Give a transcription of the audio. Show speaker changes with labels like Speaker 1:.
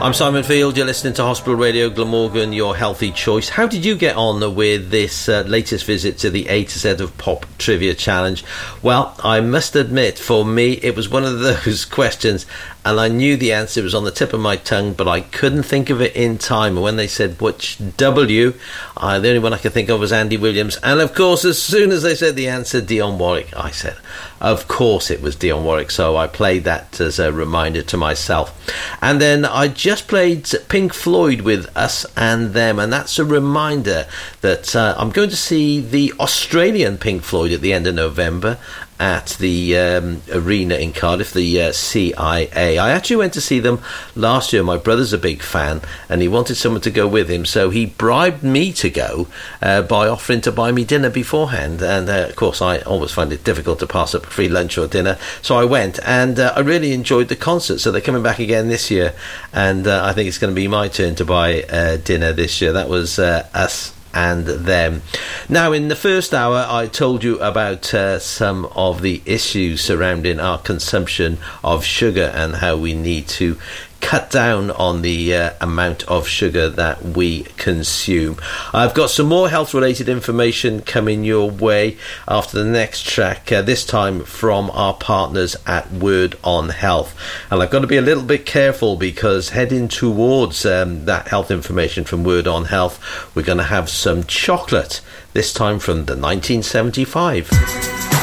Speaker 1: I'm Simon Field, you're listening to Hospital Radio Glamorgan, your healthy choice. How did you get on with this latest visit to the A to Z of Pop Trivia Challenge? Well, I must admit, for me, it was one of those questions, and I knew the answer was on the tip of my tongue, but I couldn't think of it in time. And when they said which W, the only one I could think of was Andy Williams. And of course, as soon as they said the answer, Dionne Warwick, I said, of course it was Dionne Warwick. So I played that as a reminder to myself. And then I just played Pink Floyd with Us and Them, and that's a reminder that I'm going to see the Australian Pink Floyd at the end of November at the arena in Cardiff, the CIA. I actually went to see them last year. My brother's a big fan, and he wanted someone to go with him, so he bribed me to go by offering to buy me dinner beforehand. And of course, I always find it difficult to pass up a free lunch or dinner, so I went, and I really enjoyed the concert. So they're coming back again this year, and I think it's going to be my turn to buy dinner this year. That was Us and Them. Now, in the first hour, I told you about some of the issues surrounding our consumption of sugar and how we need to cut down on the amount of sugar that we consume. I've got some more health-related information coming your way after the next track, this time from our partners at Word on Health. And I've got to be a little bit careful because heading towards that health information from Word on Health, we're going to have some chocolate, this time from the 1975.